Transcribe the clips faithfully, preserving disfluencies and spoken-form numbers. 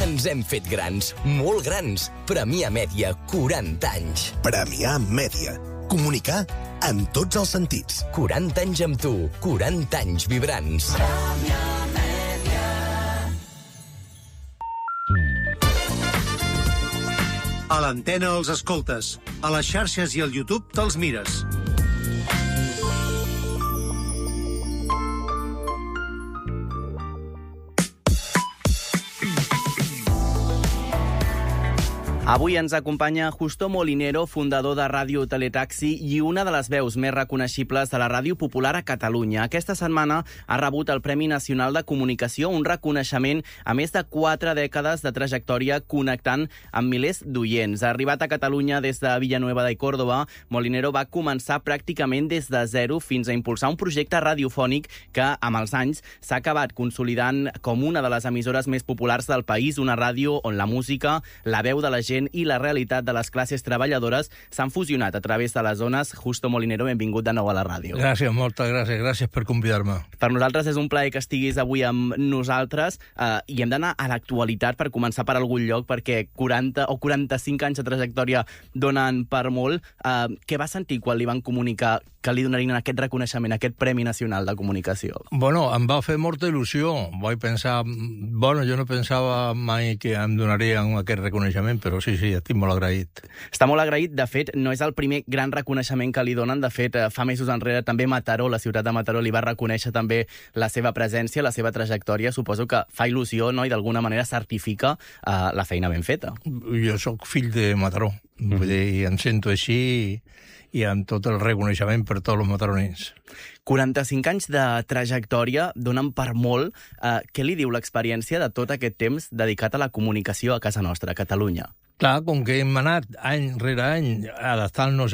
Ens hem fet grans, molt grans. Premià Mèdia, quaranta anys. Premià Mèdia. Comunicar en tots els sentits. quaranta anys amb tu, quaranta anys vibrants. Premià Mèdia. A l'antena els escoltes. A les xarxes i al YouTube te'ls mires. Avui ens acompanya Justo Molinero, fundador de Ràdio Teletaxi i una de les veus més reconeixibles de la ràdio popular a Catalunya. Aquesta setmana ha rebut el Premi Nacional de Comunicació, un reconeixement a més de quatre dècades de trajectòria connectant amb milers d'oients. Ha arribat a Catalunya des de Villanueva de Córdoba. Molinero va començar pràcticament des de zero fins a impulsar un projecte radiofònic que, amb els anys, s'ha acabat consolidant com una de les emissores més populars del país, una ràdio on la música, la veu de la gent i la realitat de les classes treballadores s'han fusionat a través de les zones. Justo Molinero, benvingut de nou a la ràdio. Gràcies, moltes gràcies. Gràcies per convidar-me. Per nosaltres és un plaer que estiguis avui amb nosaltres eh, i hem d'anar a l'actualitat per començar per algun lloc, perquè quaranta o quaranta-cinc anys de trajectòria donen per molt. Eh, què va sentir quan li van comunicar que li donarien aquest reconeixement, aquest Premi Nacional de Comunicació? Bueno, em va fer molta il·lusió. Vaig pensar... Bueno, jo no pensava mai que em donarien aquest reconeixement, però sí, sí, estic molt agraït. Està molt agraït. De fet, no és el primer gran reconeixement que li donen. De fet, fa mesos enrere també Mataró, la ciutat de Mataró, li va reconèixer també la seva presència, la seva trajectòria. Suposo que fa il·lusió, no?, i d'alguna manera certifica uh, la feina ben feta. Jo sóc fill de Mataró. Mm-hmm. Vull dir, em sento així i, i amb tot el reconeixement per tots els mataronins. quaranta-cinc anys de trajectòria donen per molt. Uh, què li diu l'experiència de tot aquest temps dedicat a la comunicació a casa nostra, a Catalunya? Clar, com que hem anat any rere any adaptant-nos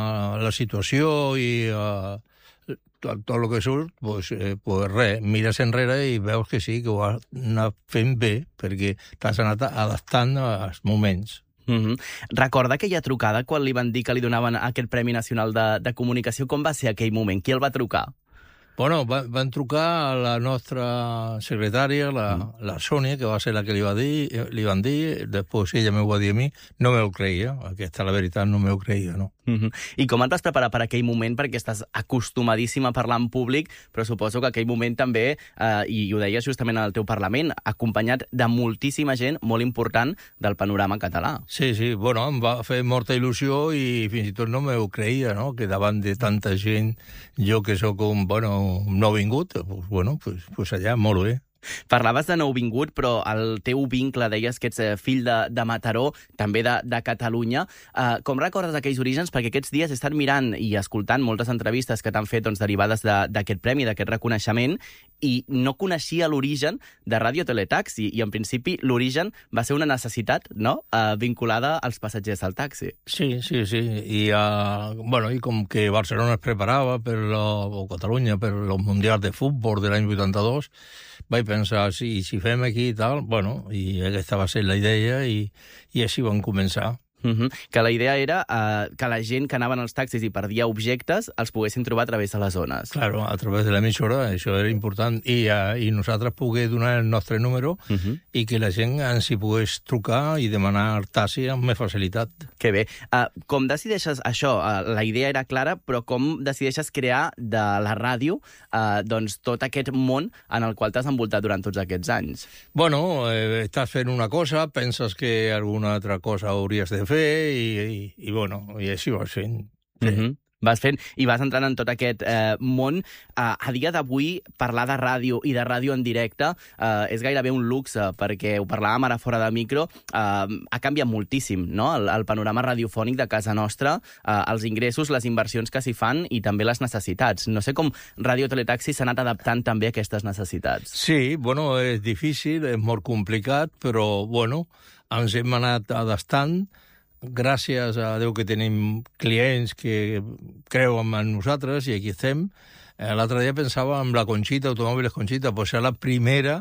a la situació i a tot, tot el que surt, doncs, eh, pues res, mires enrere i veus que sí, que ho has anat fent bé, perquè t'has anat adaptant als moments. Mm-hmm. Recorda aquella trucada quan li van dir que li donaven aquest Premi Nacional de, de Comunicació? Com va ser aquell moment? Qui el va trucar? Bueno, va, van trucar a la nostra secretària, la, mm. la Sònia, que va ser la que li, va dir, li van dir, després ella m'ho va dir a mi, no m'ho creia, aquesta la veritat no m'ho creia, no. Mm-hmm. I com et vas preparar per aquell moment? Perquè estàs acostumadíssim a parlar en públic, però suposo que aquell moment també, eh, i ho deies justament al teu Parlament, acompanyat de moltíssima gent molt important del panorama català. Sí, sí, bueno, em va fer molta il·lusió i fins i tot no m'ho creia, no?, que davant de tanta gent, jo que sóc un, bueno, un nouvingut, pues, bueno, pues, pues allà, molt bé. Parlaves de nouvingut, però el teu vincle, deies que ets fill de, de Mataró, també de, de Catalunya. Uh, com recordes aquells orígens? Perquè aquests dies he estat mirant i escoltant moltes entrevistes que t'han fet, doncs, derivades d'aquest premi, d'aquest reconeixement, i no coneixia l'origen de Ràdio Teletaxi, i en principi l'origen va ser una necessitat, no?, uh, vinculada als passatgers del taxi. Sí, sí, sí. I, uh, bueno, i com que Barcelona es preparava per la, o Catalunya per el Mundial de Futbol de l'any vuitanta-dos, vaig pensar, si, si fem aquí i tal, bueno, i aquesta va ser la idea i, i així vam començar. Uh-huh. Que la idea era uh, que la gent que anaven als taxis i perdia objectes els poguessin trobar a través de les zones. Claro, a través de l'emissora, això era important, i, uh, i nosaltres pogués donar el nostre número uh-huh. i que la gent ens hi pogués trucar i demanar taxi amb més facilitat. Que bé. Uh, com decideixes això? Uh, la idea era clara, però com decideixes crear de la ràdio uh, doncs tot aquest món en el qual t'has envoltat durant tots aquests anys? Bueno, eh, estàs fent una cosa, penses que alguna altra cosa hauries de fer i, i, i bueno, i així vas fent. Sí. Mm-hmm. Vas fent i vas entrant en tot aquest eh, món. Eh, a dia d'avui, parlar de ràdio i de ràdio en directe eh, és gairebé un luxe, perquè ho parlàvem ara fora de micro, eh, ha canviat moltíssim, no?, el, el panorama radiofònic de casa nostra, eh, els ingressos, les inversions que s'hi fan i també les necessitats. No sé com Ràdio Teletaxi s'ha anat adaptant també a aquestes necessitats. Sí, bueno, és difícil, és molt complicat, però, bueno, ens hem anat adaptant. Gràcies a Déu que tenim clients que creuen en nosaltres i aquí estem. L'altre dia pensava en la Conxita, Automòbiles Conxita, pues ser la primera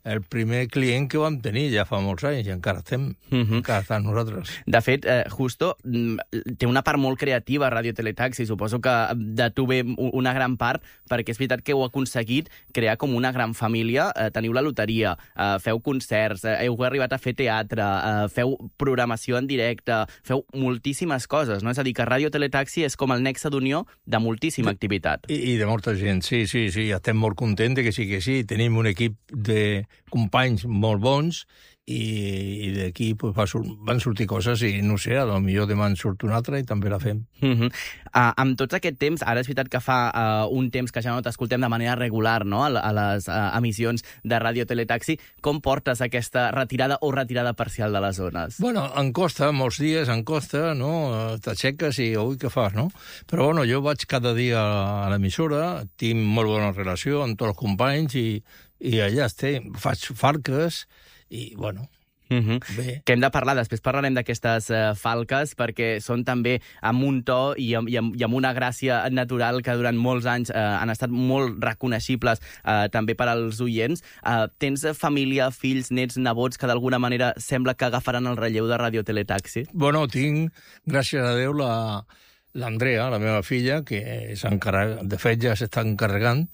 el primer client que vam tenir ja fa molts anys, i encara estem, uh-huh. encara estem nosaltres. De fet, eh, Justo té una part molt creativa a Radio Teletaxi, suposo que de tu ve una gran part, perquè és veritat que heu aconseguit crear com una gran família, eh, teniu la loteria, eh, feu concerts, eh, heu arribat a fer teatre, eh, feu programació en directe, feu moltíssimes coses, no? És a dir, que Radio Teletaxi és com el nexe d'unió de moltíssima activitat. I, I de molta gent, sí, sí, sí, estem molt contents que sí que sí, tenim un equip de companys molt bons i, i d'aquí pues, va sur van sortir coses i no sé, a lo millor demà en surt una altra i també la fem. Uh -huh. uh, amb tots aquest temps, ara és veritat que fa uh, un temps que ja no t'escoltem de manera regular, no?, a, a les uh, emissions de Radio Teletaxi, com portes aquesta retirada o retirada parcial de les zones? Bueno, em costa, molts dies em costa, no?, t'aixeques i ui, què fas, no? Però bueno, jo vaig cada dia a l'emissora, tinc molt bona relació amb tots els companys i, i allà estem, faig falques i, bueno, uh -huh. bé. Que hem de parlar, després parlarem d'aquestes uh, falques, perquè són també amb un to i amb, i, amb, i amb una gràcia natural que durant molts anys uh, han estat molt reconeixibles uh, també per als oients. Uh, tens família, fills, nets, nebots que d'alguna manera sembla que agafaran el relleu de Radio Teletaxi? Bueno, tinc, gràcies a Déu, la... l'Andrea, la meva filla, que s'encarrega, de fet ja s'està encarregant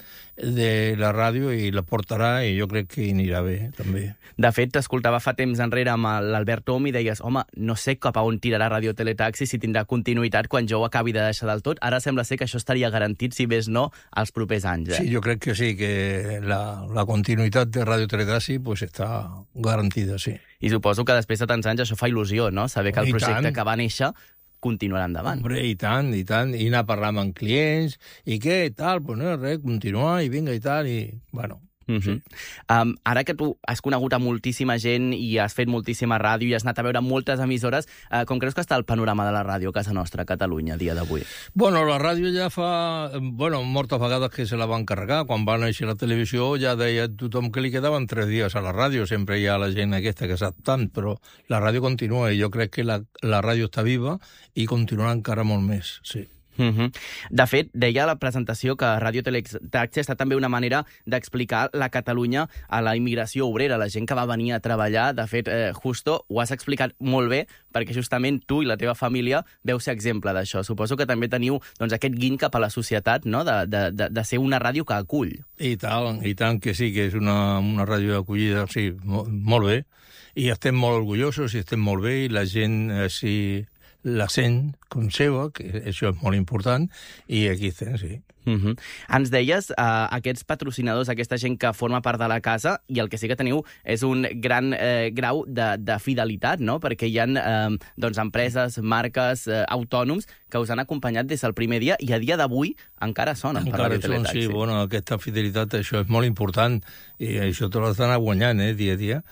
de la ràdio i la portarà i jo crec que hi anirà bé, també. De fet, t'escoltava fa temps enrere amb l'Albert Tom i deies, home, no sé cap a on tirarà Radio Teletaxi, si tindrà continuïtat quan jo ho acabi de deixar del tot. Ara sembla ser que això estaria garantit, si més no, als propers anys. Eh? Sí, jo crec que sí, que la, la continuïtat de Radio Teletaxi pues, està garantida, sí. I suposo que després de tants anys això fa il·lusió, no?, saber que el I projecte tant. que va néixer continuarà endavant. Hombre, i tant, i tant, i anar a parlar amb clients, i què, i tal, pues no, res, continuar, i vinga, i tal, i, bueno... Uh -huh. sí. um, ara que tu has conegut a moltíssima gent i has fet moltíssima ràdio i has anat a veure moltes emissores, uh, com creus que està el panorama de la ràdio a casa nostra, a Catalunya, a dia d'avui? Bueno, la ràdio ja fa... Bueno, moltes vegades que se la van carregar. Quan va néixer la televisió ja deia tothom que li quedaven tres dies a la ràdio. Sempre hi ha la gent aquesta que sap tant, però la ràdio continua i jo crec que la, la ràdio està viva i continuarà encara molt més, sí. Uh -huh. De fet, deia a la presentació que Radio Teletaxi està també una manera d'explicar la Catalunya a la immigració obrera, la gent que va venir a treballar. De fet, eh, Justo, ho has explicat molt bé, perquè justament tu i la teva família veu ser exemple d'això. Suposo que també teniu doncs, aquest guiny cap a la societat, no?, de, de, de, de ser una ràdio que acull. I tant, i tant que sí, que és una, una ràdio d'acollida, sí, molt, molt bé. I estem molt orgullosos i estem molt bé, i la gent, eh, sí... la sent com seva, que això és molt important, i aquí estem, sí. Uh -huh. Ens deies uh, aquests patrocinadors, aquesta gent que forma part de la casa, i el que sí que teniu és un gran eh, grau de, de fidelitat, no?, perquè hi ha eh, doncs, empreses, marques, eh, autònoms que us han acompanyat des del primer dia i a dia d'avui encara sonen per Radio Teletaxi. Sí, bueno, aquesta fidelitat, això és molt important, i això te l'has d'anar guanyant, eh, dia a dia.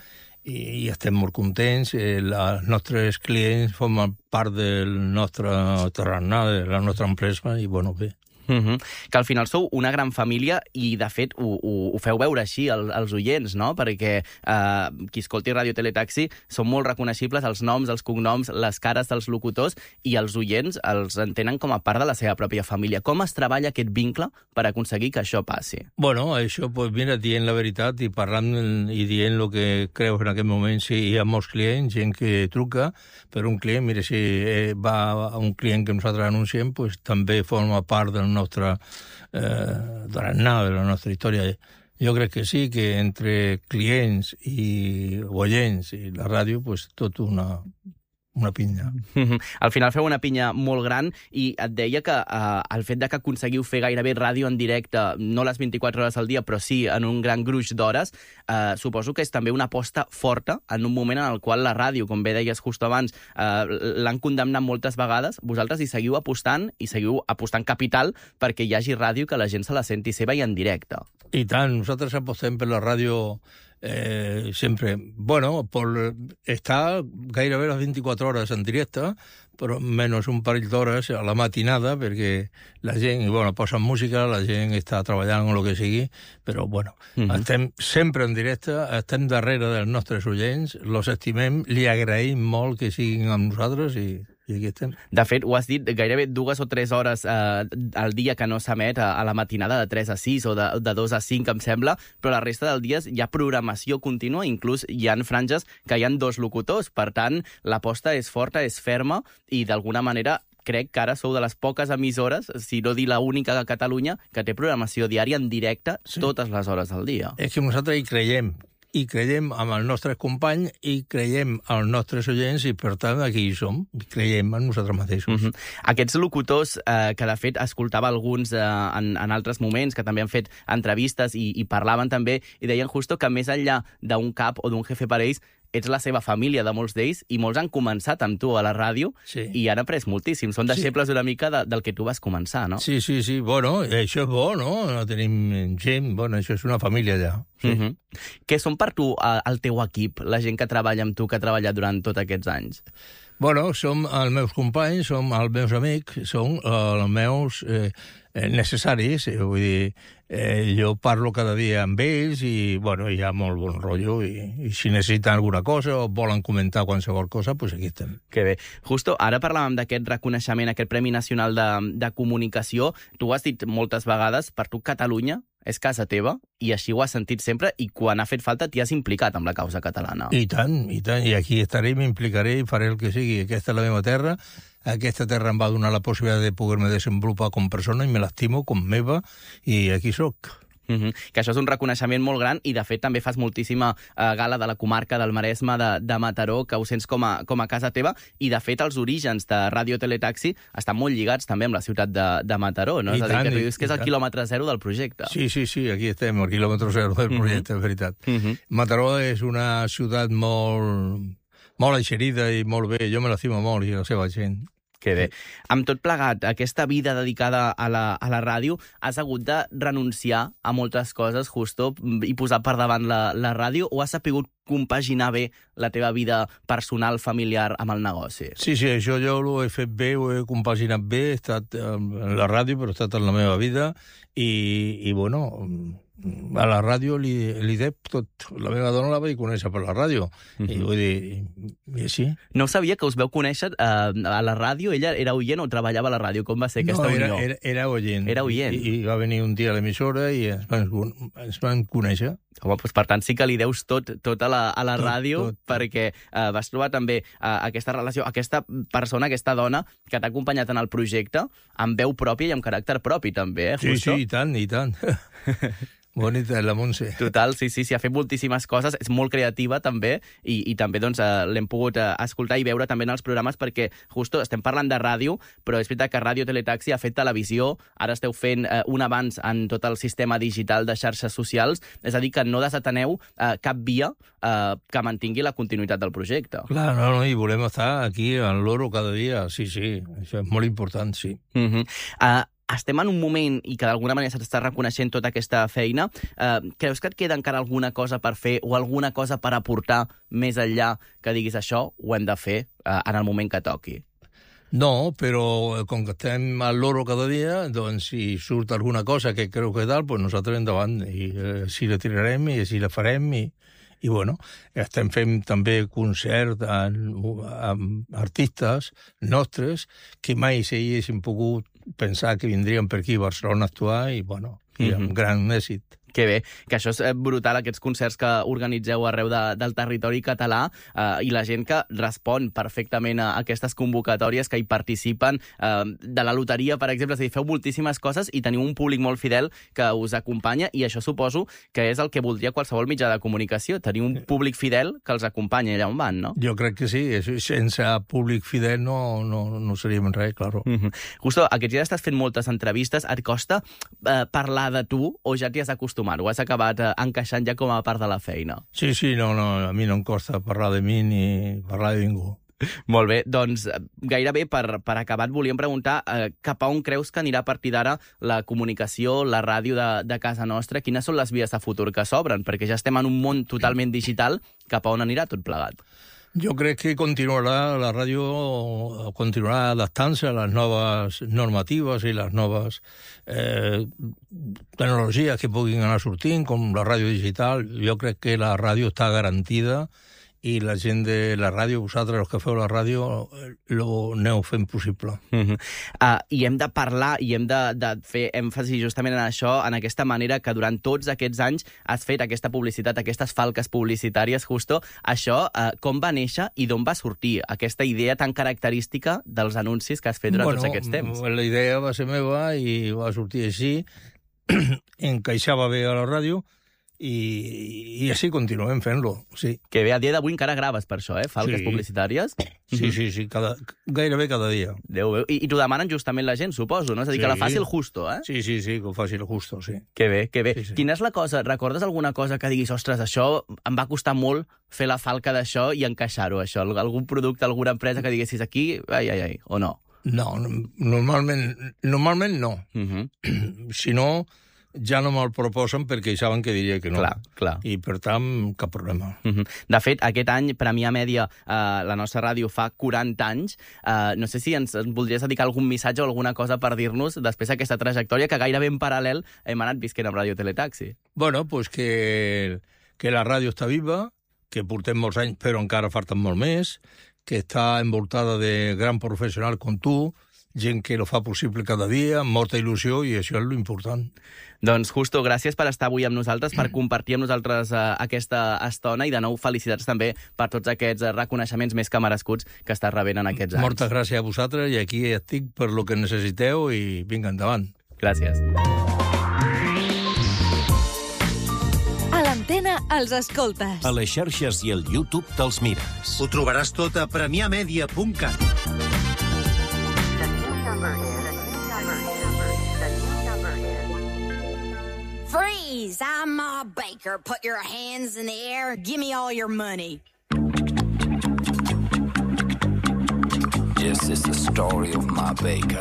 I estem molt contents. Eh, els nostres clients formen part del nostre tarannà, de la nostra empresa, i bueno, bé. Uh -huh. Que al final sou una gran família i, de fet, ho, ho, ho feu veure així als, als oients, no?, perquè eh, qui escolti Radio Teletaxi són molt reconeixibles els noms, els cognoms, les cares dels locutors, i els oients els entenen com a part de la seva pròpia família. Com es treballa aquest vincle per aconseguir que això passi? Bueno, això, pues mira, dient la veritat i parlant i dient el que creus en aquest moment. Sí, hi ha molts clients, gent que truca, però un client, mira, si eh, va a un client que nosaltres anunciem, pues també forma part del nostre eh, tarannà, de la nostra història. Jo crec que sí, que entre clients i oients i la ràdio, pues tot una... una pinya. Al final feu una pinya molt gran, i et deia que eh, el fet de que aconseguiu fer gairebé ràdio en directe, no les vint-i-quatre hores al dia, però sí en un gran gruix d'hores, eh, suposo que és també una aposta forta en un moment en el qual la ràdio, com bé deies just abans, eh, l'han condemnat moltes vegades. Vosaltres hi seguiu apostant, i seguiu apostant capital perquè hi hagi ràdio que la gent se la senti seva i en directe. I tant, nosaltres apostem per la ràdio eh, sempre, bueno, por estar gairebé les vint-i-quatre hores en directe, però menys un parell d'hores a la matinada, perquè la gent, bueno, posa música, la gent està treballant o el que sigui, però, bueno, mm-hmm. estem sempre en directe, estem darrere dels nostres oients, los estimem, li agraïm molt que siguin amb nosaltres i... I aquí estem. De fet, ho has dit, gairebé dues o tres hores eh, al dia que no s'emet a, a la matinada de tres a sis o de, de dos a cinc, em sembla, però la resta del dia hi ha programació contínua, inclús hi ha franges que hi ha dos locutors. Per tant, l'aposta és forta, és ferma i d'alguna manera crec que ara sou de les poques emissores, si no dir l'única de Catalunya, que té programació diària en directe sí. totes les hores del dia. És que nosaltres hi creiem. I creiem amb els nostres companys i creiem als nostres oients i, per tant, aquí hi som. Creiem en nosaltres mateixos. Mm-hmm. Aquests locutors, eh, que de fet escoltava alguns eh, en, en altres moments, que també han fet entrevistes i, i parlaven també, i deien justo que més enllà d'un cap o d'un jefe per ells, ets la seva família de molts d'ells i molts han començat amb tu a la ràdio sí. i han après moltíssim. Són deixebles sí. una mica de, del que tu vas començar, no? Sí, sí, sí. Bueno, això és bo, no? No tenim gent. Bueno, això és una família ja. Sí. Mm-hmm. Què són per tu el teu equip, la gent que treballa amb tu, que ha treballat durant tots aquests anys? Bueno, som els meus companys, som els meus amics, som els meus eh, necessaris. Vull dir, eh, jo parlo cada dia amb ells i, bueno, hi ha molt bon rotllo i, i si necessiten alguna cosa o volen comentar qualsevol cosa, doncs aquí estem. Que bé. Justo ara parlàvem d'aquest reconeixement, aquest Premi Nacional de, de Comunicació. Tu ho has dit moltes vegades, per tu Catalunya és casa teva, i així ho has sentit sempre, i quan ha fet falta t'hi has implicat amb la causa catalana. I tant, i tant, i aquí estaré, m'implicaré i faré el que sigui. Aquesta és la meva terra, aquesta terra em va donar la possibilitat de poder-me desenvolupar com persona i me l'estimo com meva, i aquí sóc. Mm-hmm. Que això és un reconeixement molt gran i de fet també fas moltíssima uh, gala de la comarca del Maresme de, de Mataró, que ho sents com a, com a casa teva, i de fet els orígens de Ràdio Teletaxi estan molt lligats també amb la ciutat de, de Mataró, no? I és a dir, tant, que tu dius que és el tant. quilòmetre zero del projecte. Sí, sí, sí, aquí estem, el quilòmetre zero del projecte, mm-hmm. és veritat. Mm-hmm. Mataró és una ciutat molt, molt eixerida i molt bé, jo me l'estimo molt i la seva gent. Que bé. Amb tot plegat, aquesta vida dedicada a la, a la ràdio, has hagut de renunciar a moltes coses, Justo, i posar per davant la, la ràdio, o has sapigut compaginar bé la teva vida personal, familiar, amb el negoci? Sí, sí, això jo ho he fet bé, ho he compaginat bé, he estat en la ràdio, però he estat en la meva vida, i, i bueno... a la ràdio li, li dep tot. La meva dona la vaig conèixer per la ràdio. Mm-hmm. I vull dir, i així. No sabia que us veu conèixer uh, a la ràdio. Ella era oient o treballava a la ràdio? Com va ser aquesta no, era, unió? Era, era oient. Era oient. I, I va venir un dia a l'emissora i ens van, ens van conèixer. Home, doncs per tant sí que li deus tot, tot a la, a la tot, ràdio, tot, tot. Perquè uh, vas trobar també uh, aquesta relació, aquesta persona, aquesta dona que t'ha acompanyat en el projecte amb veu pròpia i amb caràcter propi també, eh, Justo? Sí, sí, i tant, i tant. Bonita, la Montse. Total, sí, sí, sí, ha fet moltíssimes coses, és molt creativa també, i, i també doncs, eh, l'hem pogut eh, escoltar i veure també en els programes, perquè Justo estem parlant de ràdio, però és veritat que Ràdio Teletaxi ha fet televisió, ara esteu fent eh, un avanç en tot el sistema digital de xarxes socials, és a dir, que no desateneu eh, cap via eh, que mantingui la continuïtat del projecte. Clar, no, no, i volem estar aquí en l'oro cada dia, sí, sí, això és molt important, sí. Mm-hmm. uh, Estem en un moment i que d'alguna manera s'està reconeixent tota aquesta feina. Eh, creus que et queda encara alguna cosa per fer o alguna cosa per aportar més enllà que diguis això ho hem de fer eh, en el moment que toqui? No, però com que estem al loro cada dia, doncs si surt alguna cosa que creu que tal, doncs nosaltres endavant, i eh, així la tirarem i així la farem, i, i bueno, estem fent també concert amb, amb artistes nostres que mai s'haguessin pogut pensar que vindrien per aquí a Barcelona a actuar, i bueno, i amb mm-hmm. gran èxit. Que bé, que això és brutal, aquests concerts que organitzeu arreu de, del territori català, eh, i la gent que respon perfectament a aquestes convocatòries, que hi participen, eh, de la loteria, per exemple, és a dir, feu moltíssimes coses i teniu un públic molt fidel que us acompanya, i això suposo que és el que voldria qualsevol mitjà de comunicació, tenir un públic fidel que els acompanya allà on van, no? Jo crec que sí, sense públic fidel no, no, no seríem res, claro. Mm-hmm. Justo, aquests dies estàs fent moltes entrevistes, et costa eh, parlar de tu o ja t'hi has acostumat? Ho has acabat eh, encaixant ja com a part de la feina? Sí, sí, no, no, a mi no em costa parlar de mi ni parlar de ningú. Molt bé, doncs gairebé per, per acabar et volíem preguntar eh, cap a on creus que anirà a partir d'ara la comunicació, la ràdio de, de casa nostra? Quines són les vies de futur que s'obren? Perquè ja estem en un món totalment digital, cap a on anirà tot plegat? Jo crec que continuarà, la ràdio continuarà adaptant-se a les noves normatives i les noves eh, tecnologies que puguin anar sortint, com la ràdio digital. Jo crec que la ràdio està garantida i la gent de la ràdio, vosaltres, els que feu la ràdio, ho aneu fent possible. Uh-huh. Uh, I hem de parlar i hem de, de fer èmfasi justament en això, en aquesta manera que durant tots aquests anys has fet aquesta publicitat, aquestes falques publicitàries, Justo. Això, uh, com va néixer i d'on va sortir aquesta idea tan característica dels anuncis que has fet durant bueno, tots aquests temps? La idea va ser meva i va sortir així, encaixava bé a la ràdio, I, i així continuem fent-lo, sí. Que bé, a dia d'avui encara graves per això, eh? Falques sí. publicitàries. Sí, sí, sí, cada, gairebé cada dia. Déu, I, I t'ho demanen justament la gent, suposo, no? És a dir, sí. que la faci el Justo, eh? Sí, sí, sí, que ho faci el Justo, sí. Que bé, que bé. Sí, sí. Quina és la cosa? Recordes alguna cosa que diguis, ostres, això em va costar molt fer la falca d'això i encaixar-ho, això? Algun producte, alguna empresa que diguessis aquí, ai, ai, ai, o no? No, normalment, normalment no. Uh-huh. Si no, ja no me'l proposen perquè saben que diria que no. Clar, clar. I, per tant, cap problema. Uh-huh. De fet, aquest any, Premià Mèdia, eh, la nostra ràdio fa quaranta anys. Eh, no sé si ens, ens voldries dedicar algun missatge o alguna cosa per dir-nos després d'aquesta trajectòria que gairebé en paral·lel hem anat visquent amb Ràdio Teletaxi. Bueno, pues que, que la ràdio està viva, que portem molts anys, però encara falten molt més, que està envoltada de gran professional com tu, gent que lo fa possible cada dia, amb molta il·lusió, i això és l'important. Doncs, Justo, gràcies per estar avui amb nosaltres, per compartir amb nosaltres uh, aquesta estona, i de nou felicitats també per tots aquests uh, reconeixements més que merescuts que estàs rebent en aquests anys. Moltes gràcies a vosaltres, i aquí estic per lo que necessiteu, i vinga, endavant. Gràcies. A l'antena els escoltes. A les xarxes i al YouTube te'ls mires. Ho trobaràs tot a premià media punt cat. Freeze! I'm Ma Baker. Put your hands in the air. Give me all your money. This is the story of Ma Baker.